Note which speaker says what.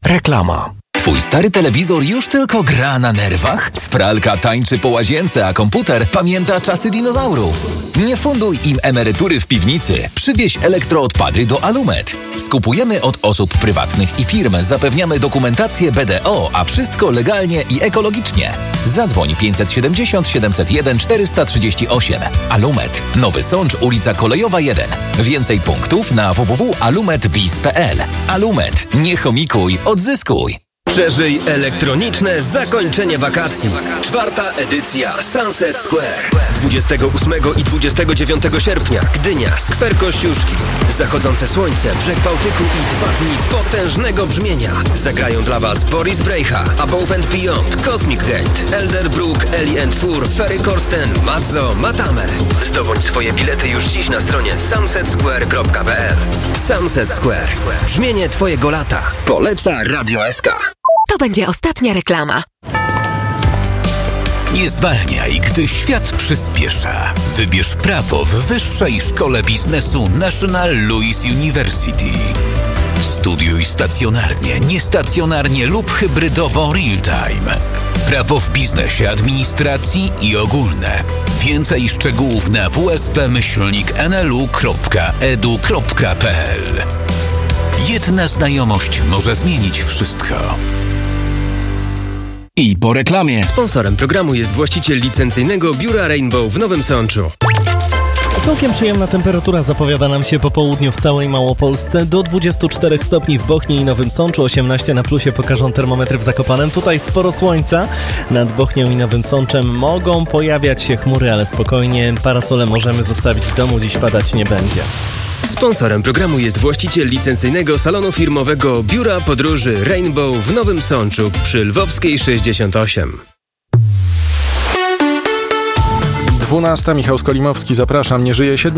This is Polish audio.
Speaker 1: Reklama.
Speaker 2: Twój stary telewizor już tylko gra na nerwach? Pralka tańczy po łazience, a komputer pamięta czasy dinozaurów. Nie funduj im emerytury w piwnicy. Przywieź elektroodpady do Alumet. Skupujemy od osób prywatnych i firm. Zapewniamy dokumentację BDO, a wszystko legalnie i ekologicznie. Zadzwoń 570 701 438. Alumet. Nowy Sącz, ulica Kolejowa 1. Więcej punktów na www.alumetbiz.pl. Alumet. Nie chomikuj, odzyskuj.
Speaker 3: Przeżyj elektroniczne zakończenie wakacji. 4. edycja Sunset Square. 28 i 29 sierpnia Gdynia, Skwer Kościuszki. Zachodzące słońce, brzeg Bałtyku i 2 dni potężnego brzmienia. Zagrają dla Was Boris Brejcha, Above and Beyond, Cosmic Gate, Elderbrook, Ellie and Fur, Ferry Corsten, Mazzo, Matame. Zdobądź swoje bilety już dziś na stronie sunsetsquare.pl. Sunset Square. Brzmienie Twojego lata. Poleca Radio SK.
Speaker 4: To będzie ostatnia reklama.
Speaker 5: Nie zwalniaj, gdy świat przyspiesza. Wybierz prawo w Wyższej Szkole Biznesu National Louis University. Studiuj stacjonarnie, niestacjonarnie lub hybrydowo real-time. Prawo w biznesie, administracji i ogólne. Więcej szczegółów na wsp-nlu.edu.pl. Jedna znajomość może zmienić wszystko.
Speaker 1: I po reklamie.
Speaker 3: Sponsorem programu jest właściciel licencyjnego biura Rainbow w Nowym Sączu.
Speaker 6: Całkiem przyjemna temperatura zapowiada nam się po południu w całej Małopolsce. Do 24 stopni w Bochni i Nowym Sączu, 18 na plusie pokażą termometry w Zakopanem. Tutaj sporo słońca. Nad Bochnią i Nowym Sączem mogą pojawiać się chmury, ale spokojnie. Parasole możemy zostawić w domu, dziś padać nie będzie.
Speaker 3: Sponsorem programu jest właściciel licencyjnego salonu firmowego biura podróży Rainbow w Nowym Sączu przy Lwowskiej 68.
Speaker 7: 12. Michał Skolimowski, zapraszam. Nie żyje 7